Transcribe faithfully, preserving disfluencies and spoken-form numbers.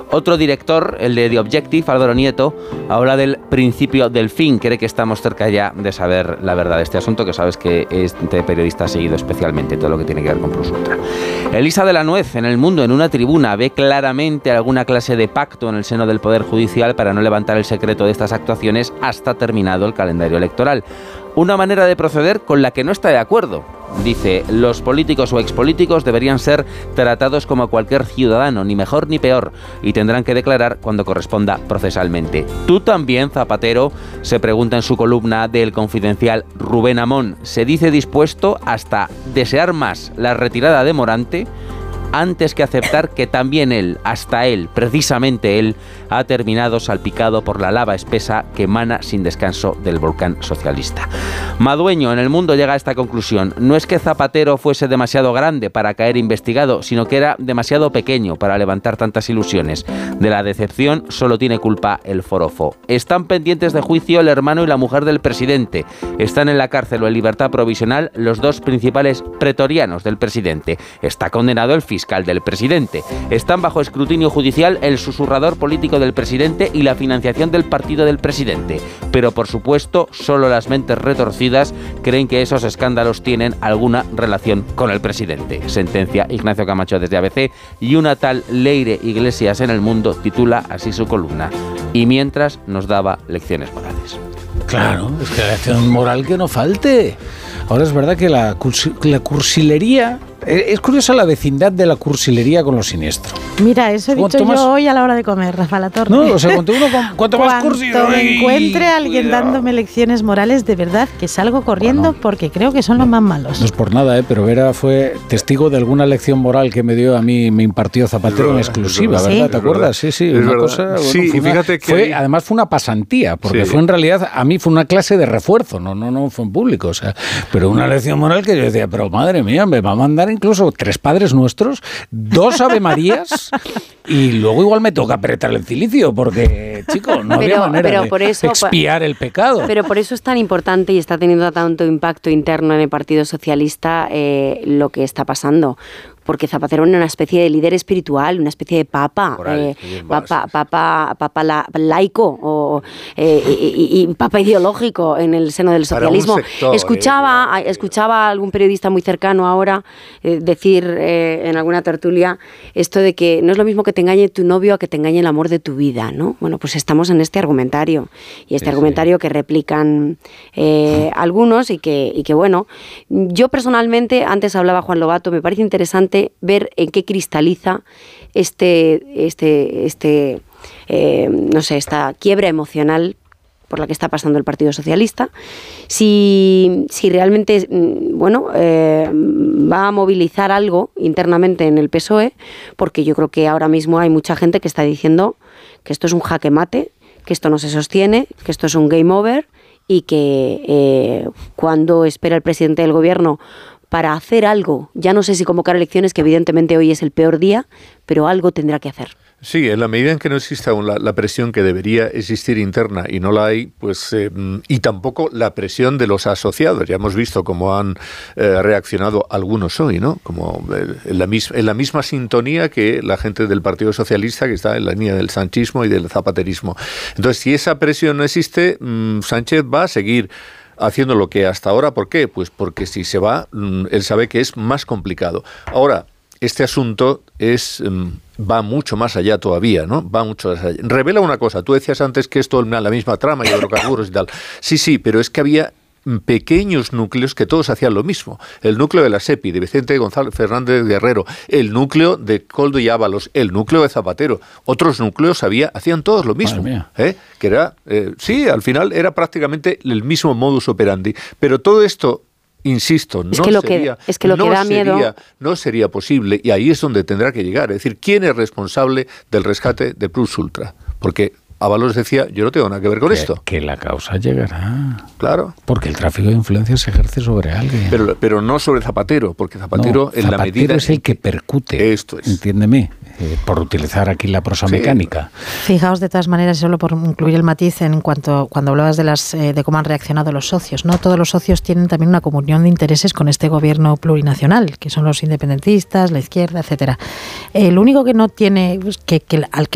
Otro director, el de The Objective, Álvaro Nieto, habla del principio del fin. Cree que estamos cerca ya de saber la verdad de este asunto, que sabes que este periodista ha seguido especialmente todo lo que tiene que ver con Plus Ultra. Elisa de la Nuez, en El Mundo, en una tribuna, ve claramente alguna clase de pacto en el seno del Poder Judicial para no levantar el secreto de estas actuaciones hasta terminado el calendario electoral. Una manera de proceder con la que no está de acuerdo. Dice, los políticos o expolíticos deberían ser tratados como cualquier ciudadano, ni mejor ni peor, y tendrán que declarar cuando corresponda procesalmente. ¿Tú también, Zapatero?, se pregunta en su columna del Confidencial Rubén Amón. ¿Se dice dispuesto hasta desear más la retirada de Morante antes que aceptar que también él, hasta él, precisamente él, ha terminado salpicado por la lava espesa que emana sin descanso del volcán socialista? Madueño, en El Mundo, llega a esta conclusión. No es que Zapatero fuese demasiado grande para caer investigado, sino que era demasiado pequeño para levantar tantas ilusiones. De la decepción solo tiene culpa el forofo. Están pendientes de juicio el hermano y la mujer del presidente. Están en la cárcel o en libertad provisional los dos principales pretorianos del presidente. Está condenado el fiscal fiscal del presidente. Están bajo escrutinio judicial el susurrador político del presidente y la financiación del partido del presidente. Pero, por supuesto, solo las mentes retorcidas creen que esos escándalos tienen alguna relación con el presidente. Sentencia Ignacio Camacho desde A B C, y una tal Leire Iglesias en El Mundo titula así su columna. Y mientras nos daba lecciones morales. Claro, es que la lección moral que no falte. Ahora es verdad que la, cursi, la cursilería... Es curiosa la vecindad de la cursilería con lo siniestro. Mira, eso he dicho más... yo hoy a la hora de comer, Rafa La Torre. No, o sea, cuanto, uno, cuanto más cursi... Cuando me encuentre a alguien cuidado. dándome lecciones morales, de verdad que salgo corriendo, bueno, porque creo que son los más malos. No es por nada, ¿eh? Pero Vera fue testigo de alguna lección moral que me dio a mí, me impartió Zapatero verdad, en exclusiva, ¿verdad? ¿Sí? ¿Te acuerdas? Sí, sí. Una cosa, bueno, sí, y una, fíjate que... Fue, además fue una pasantía, porque sí. fue en realidad, a mí fue una clase de refuerzo, no, no, no fue en público, o sea, pero una lección moral que yo decía, pero madre mía, me va a mandar incluso tres Padres Nuestros, dos Ave Marías y luego igual me toca apretar el cilicio porque, chico, no pero, había manera pero de por eso, expiar el pecado. Pero por eso es tan importante y está teniendo tanto impacto interno en el Partido Socialista eh, lo que está pasando. Porque Zapatero era una especie de líder espiritual, una especie de papa, Moral, eh, papa, papa, papa la, laico o, eh, y, y papa ideológico en el seno del socialismo. Sector, escuchaba, eh, escuchaba a algún periodista muy cercano ahora eh, decir eh, en alguna tertulia esto de que no es lo mismo que te engañe tu novio a que te engañe el amor de tu vida, ¿no? Bueno, pues estamos en este argumentario y este sí, argumentario sí. que replican eh, algunos y que, y que bueno, yo personalmente, antes hablaba Juan Lobato, me parece interesante ver en qué cristaliza este, este, este eh, no sé, esta quiebra emocional por la que está pasando el Partido Socialista, si, si realmente, bueno, eh, va a movilizar algo internamente en el P S O E, porque yo creo que ahora mismo hay mucha gente que está diciendo que esto es un jaque mate, que esto no se sostiene, que esto es un game over y que eh, cuando espera el presidente del gobierno para hacer algo, ya no sé si convocar elecciones, que evidentemente hoy es el peor día, pero algo tendrá que hacer. Sí, en la medida en que no exista aún la, la presión que debería existir interna y no la hay, pues eh, y tampoco la presión de los asociados. Ya hemos visto cómo han eh, reaccionado algunos hoy, ¿no? Como eh, en, la mis, en la misma sintonía que la gente del Partido Socialista, que está en la línea del sanchismo y del zapaterismo. Entonces, si esa presión no existe, mmm, Sánchez va a seguir haciendo lo que hasta ahora. ¿Por qué? Pues porque si se va, él sabe que es más complicado. Ahora, este asunto es va mucho más allá todavía, ¿no? Va mucho más allá. Revela una cosa. Tú decías antes que esto es la misma trama, hidrocarburos y tal. Sí, sí, pero es que había pequeños núcleos que todos hacían lo mismo. El núcleo de la SEPI, de Vicente González Fernández Guerrero, el núcleo de Koldo y Ábalos, el núcleo de Zapatero. Otros núcleos había, hacían todos lo mismo. ¿eh? Que era, eh, sí, al final era prácticamente el mismo modus operandi. Pero todo esto, insisto, no, es que lo sería, que, es que lo no, que da sería, miedo... no sería posible, y ahí es donde tendrá que llegar. Es decir, ¿quién es responsable del rescate de Plus Ultra? Porque Ábalos decía, yo no tengo nada que ver con que, esto. Que la causa llegará. Claro. Porque el tráfico de influencias se ejerce sobre alguien. Pero, pero no sobre Zapatero, porque Zapatero no, en Zapatero la medida... es el que percute. Esto es. Entiéndeme, eh, por utilizar aquí la prosa sí. mecánica. Fijaos de todas maneras, solo por incluir el matiz en cuanto cuando hablabas de las eh, de cómo han reaccionado los socios, ¿no? Todos los socios tienen también una comunión de intereses con este gobierno plurinacional, que son los independentistas, la izquierda, etcétera. El único que no tiene, que, que al que